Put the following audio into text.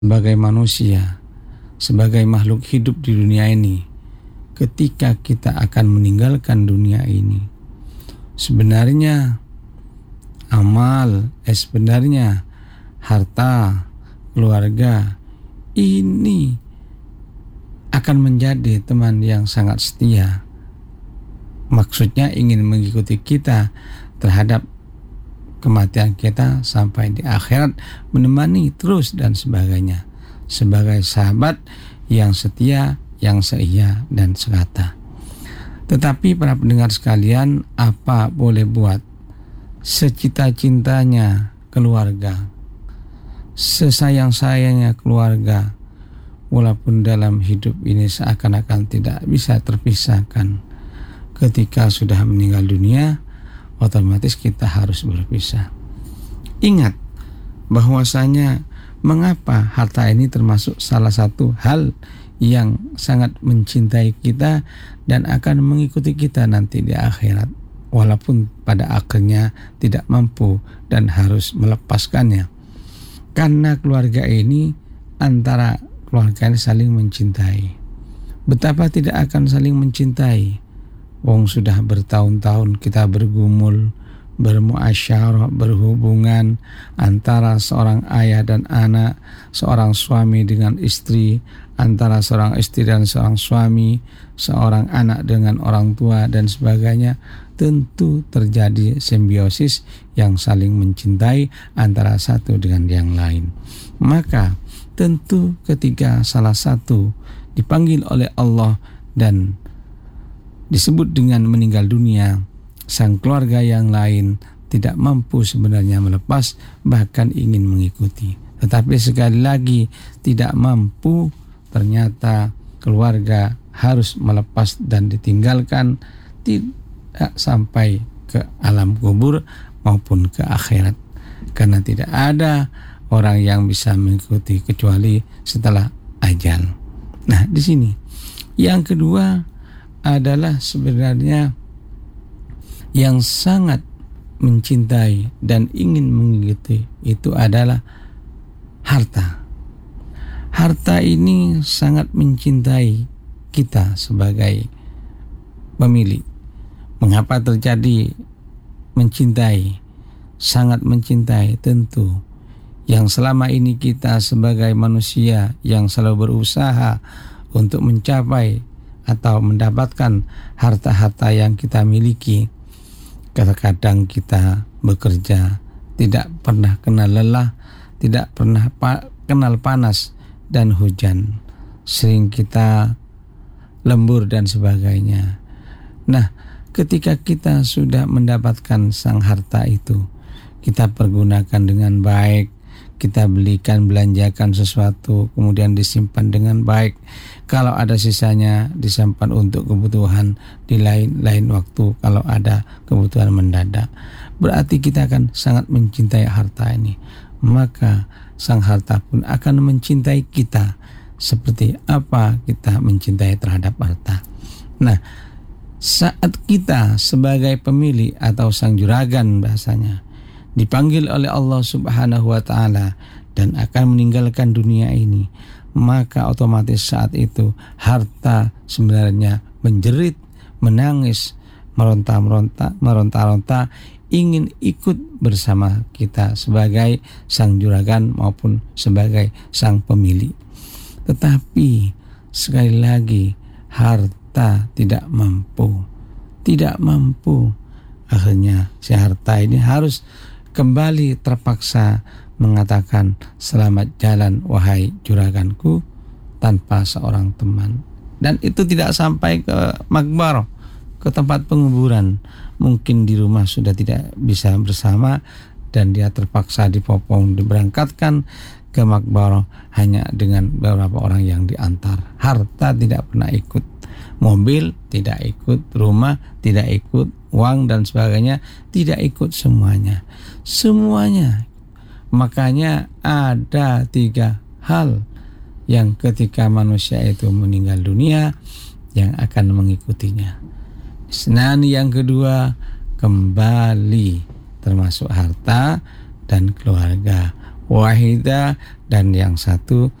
sebagai manusia, sebagai makhluk hidup di dunia ini, ketika kita akan meninggalkan dunia ini, sebenarnya sebenarnya harta, keluarga ini akan menjadi teman yang sangat setia. Maksudnya ingin mengikuti kita terhadap kematian kita sampai di akhirat, menemani terus dan sebagainya, sebagai sahabat yang setia, yang seia dan sekata. Tetapi para pendengar sekalian, apa boleh buat, secita-cintanya keluarga, sesayang-sayangnya keluarga, walaupun dalam hidup ini seakan-akan tidak bisa terpisahkan, ketika sudah meninggal dunia, otomatis kita harus berpisah. Ingat bahwasanya mengapa harta ini termasuk salah satu hal yang sangat mencintai kita dan akan mengikuti kita nanti di akhirat, walaupun pada akhirnya tidak mampu dan harus melepaskannya. Karena keluarga ini, antara keluarga ini saling mencintai. Betapa tidak akan saling mencintai, wong sudah bertahun-tahun kita bergumul, bermuasyarah, berhubungan antara seorang ayah dan anak, seorang suami dengan istri, antara seorang istri dan seorang suami, seorang anak dengan orang tua dan sebagainya. Tentu terjadi simbiosis yang saling mencintai antara satu dengan yang lain. Maka tentu ketika salah satu dipanggil oleh Allah dan disebut dengan meninggal dunia, sang keluarga yang lain tidak mampu sebenarnya melepas, bahkan ingin mengikuti. Tetapi sekali lagi tidak mampu, ternyata keluarga harus melepas dan ditinggalkan, tidak sampai ke alam kubur maupun ke akhirat. Karena tidak ada orang yang bisa mengikuti kecuali setelah ajal. Nah, di sini yang kedua adalah sebenarnya yang sangat mencintai dan ingin mengikuti itu adalah harta. Harta ini sangat mencintai kita sebagai pemilik. Mengapa terjadi mencintai? Sangat mencintai, tentu yang selama ini kita sebagai manusia yang selalu berusaha untuk mencapai atau mendapatkan harta-harta yang kita miliki. Kadang-kadang kita bekerja tidak pernah kenal lelah, tidak pernah kenal panas dan hujan, sering kita lembur dan sebagainya. Nah, ketika kita sudah mendapatkan sang harta itu, kita pergunakan dengan baik, kita belanjakan sesuatu, kemudian disimpan dengan baik. Kalau ada sisanya disimpan untuk kebutuhan di lain waktu, kalau ada kebutuhan mendadak. Berarti kita akan sangat mencintai harta ini. Maka sang harta pun akan mencintai kita seperti apa kita mencintai terhadap harta. Nah, saat kita sebagai pemilik atau sang juragan bahasanya dipanggil oleh Allah Subhanahu wa Ta'ala dan akan meninggalkan dunia ini, maka otomatis saat itu harta sebenarnya menjerit, menangis, meronta-ronta, ingin ikut bersama kita sebagai sang juragan maupun sebagai sang pemilik. Tetapi sekali lagi harta tidak mampu. Akhirnya si harta ini harus kembali terpaksa mengatakan, selamat jalan wahai juraganku, tanpa seorang teman. Dan itu tidak sampai ke makbar, ke tempat penguburan. Mungkin di rumah sudah tidak bisa bersama dan dia terpaksa dipopong, diberangkatkan ke makbar hanya dengan beberapa orang yang diantar. Harta tidak pernah ikut, mobil tidak ikut, rumah tidak ikut, uang dan sebagainya tidak ikut, semuanya. Makanya ada 3 hal yang ketika manusia itu meninggal dunia yang akan mengikutinya. Senani yang kedua, kembali termasuk harta dan keluarga. Wahidah dan yang satu